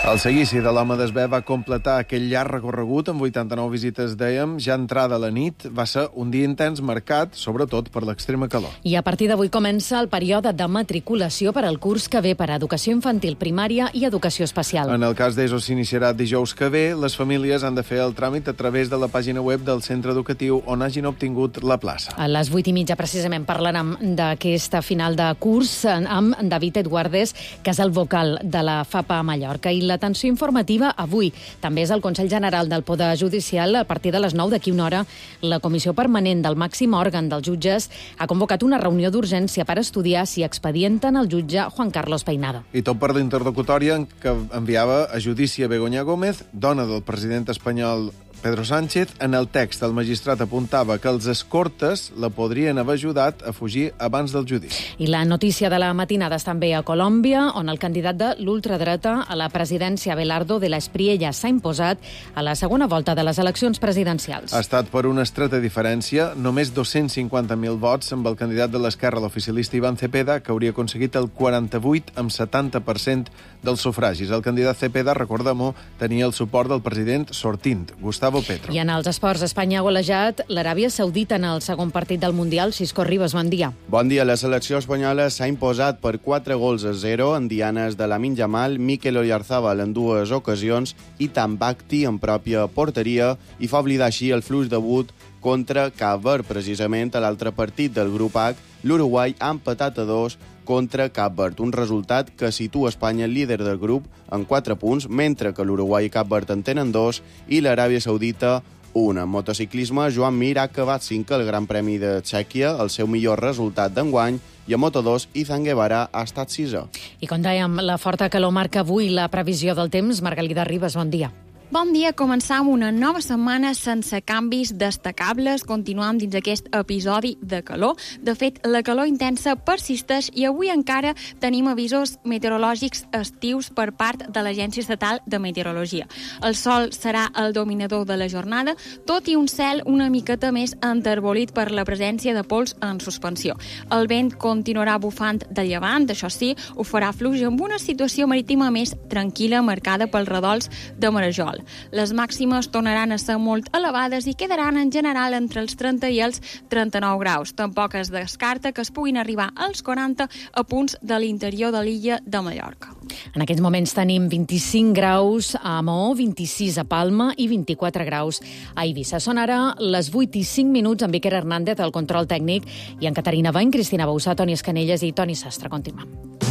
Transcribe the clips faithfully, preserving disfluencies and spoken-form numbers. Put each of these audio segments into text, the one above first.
El seguici de l'home d'Esbé va completar aquell llarg recorregut amb vuitanta-nou visites, dèiem. Ja entrada la nit va ser un dia intens marcat, sobretot per l'extrema calor. I a partir d'avui comença el període de matriculació per al curs que ve per a educació infantil primària i educació especial. En el cas d'ESO s'iniciarà dijous que ve. Les famílies han de fer el tràmit a través de la pàgina web del centre educatiu on hagin obtingut la plaça. A les vuit i mitja, precisament, parlarem d'aquesta final de curs amb David Eduardes, que és el vocal de la FAPA a Mallorca. I l'atenció informativa avui també és el Consell General del Poder Judicial. A partir de les nou d'aquí una hora, la Comissió Permanent del màxim òrgan dels jutges ha convocat una reunió d'urgència per estudiar si expedienten el jutge Juan Carlos Peinado. I tot per l'interlocutòria que enviava a judici a Begoña Gómez, dona del president espanyol Pedro Sánchez. En el text, el magistrat apuntava que els escortes la podrien haver ajudat a fugir abans del judici. I la notícia de la matinada és també a Colòmbia, on el candidat de l'ultradreta a la presidència, Abelardo de la Espriella, s'ha imposat a la segona volta de les eleccions presidencials. Ha estat per una estreta diferència, només dos-cents cinquanta mil vots, amb el candidat de l'esquerra, l'oficialista Iván Cepeda, que hauria aconseguit el quaranta-vuit amb setanta per cent dels sufragis. El candidat Cepeda, recordem-ho, tenia el suport del president sortint, Gustavo Petro. I en els esports, Espanya ha golejat l'Aràbia Saudita en el segon partit del Mundial. Xisco Ribas, bon dia. Bon dia. La selecció espanyola s'ha imposat per quatre gols a zero en dianes de Lamine Yamal, Mikel Oyarzabal en dues ocasions i Tambakti en pròpia porteria, i fa oblidar així el fluix debut contra Cap Verd. Precisament a l'altre partit del grup H, l'Uruguai ha empatat a dos contra Cap Verd, un resultat que situa Espanya líder del grup en quatre punts, mentre que l'Uruguai i Cap Verd en tenen dos i l'Aràbia Saudita una. En motociclisme, Joan Mir ha acabat cinquè al Gran Premi de Txèquia, el seu millor resultat d'enguany, i a Moto dos, Izan Guevara ha estat sisè. I com dèiem, la forta calor marca avui la previsió del temps. Margalida Ribas, bon dia. Bon dia, començam una nova setmana sense canvis destacables. Continuam dins aquest episodi de calor. De fet, la calor intensa persisteix i avui encara tenim avisos meteorològics estius per part de l'Agència Estatal de Meteorologia. El sol serà el dominador de la jornada, tot i un cel una miqueta més enterbolit per la presència de pols en suspensió. El vent continuarà bufant de llevant, això sí, ho farà fluix amb una situació marítima més tranquil·la marcada pels redols de Marajol. Les màximes tornaran a ser molt elevades i quedaran en general entre els trenta i els trenta-nou graus. Tampoc es descarta que es puguin arribar als quaranta a punts de l'interior de l'illa de Mallorca. En aquests moments tenim vint-i-cinc graus a Maó, vint-i-sis a Palma i vint-i-quatre graus a Eivissa. Són ara les vuit i cinc minuts amb Iker Hernández al control tècnic i en Caterina Bany, Cristina Bausà, Toni Escanelles i Toni Sastre. Continuem.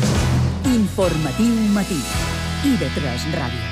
Informatiu matí. I de tres Ràdio.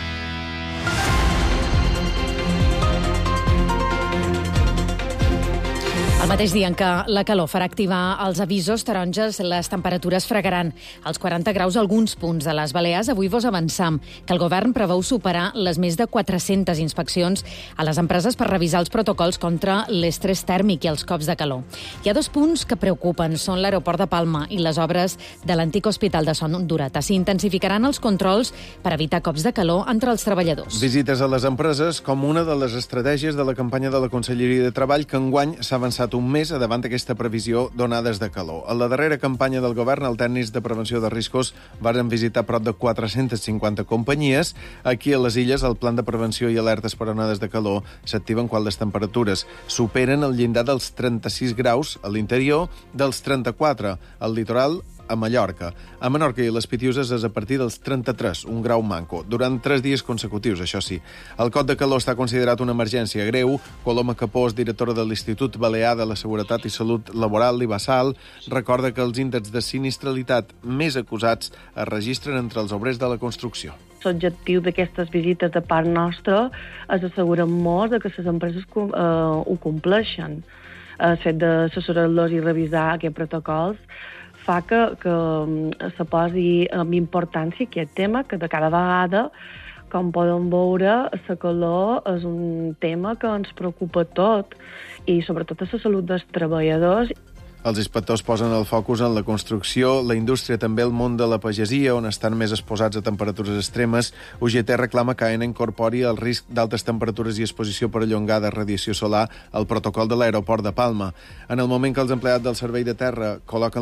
El mateix dia en què la calor farà activar els avisos taronges, les temperatures fregaran als quaranta graus a alguns punts de les Balears. Avui vos avançam que el govern preveu superar les més de quatre-centes inspeccions a les empreses per revisar els protocols contra l'estrès tèrmic i els cops de calor. Hi ha dos punts que preocupen, són l'aeroport de Palma i les obres de l'antic hospital de Son d'Urata. S'intensificaran els controls per evitar cops de calor entre els treballadors. Visites a les empreses com una de les estratègies de la campanya de la Conselleria de Treball, que enguany s'ha avançat un mes davant d'aquesta previsió d'onades de calor. A la darrera campanya del govern, els tècnics de prevenció de riscos van visitar prop de quatre-centes cinquanta companyies. Aquí a les illes, el plan de prevenció i alertes per onades de calor s'activen quan les temperatures superen el llindar dels trenta-sis graus a l'interior, dels trenta-quatre al litoral, a Mallorca. A Menorca i les Pitiuses és a partir dels trenta-tres, un grau manco, durant tres dies consecutius, això sí. El cot de calor està considerat una emergència greu. Coloma Capós, directora de l'Institut Balear de la Seguretat i Salut Laboral, l'Ibasal, recorda que els índexs de sinistralitat més acusats es registren entre els obrers de la construcció. L'objectiu d'aquestes visites de part nostra és assegurar-nos que les empreses eh, ho compleixen. El fet d'assessorar-los i revisar aquests protocols fa que, que se posi amb importància aquest tema, que de cada vegada, com podem veure, la calor és un tema que ens preocupa tot, i sobretot a la salut dels treballadors. Els inspectors posen el focus en la construcció, la indústria, també el món de la pagesia, on estan més exposats a temperatures extremes. U G T reclama que AENA incorpori el risc d'altes temperatures i exposició perllongada a radiació solar al protocol de l'aeroport de Palma. En el moment que els empleats del servei de terra col·loquen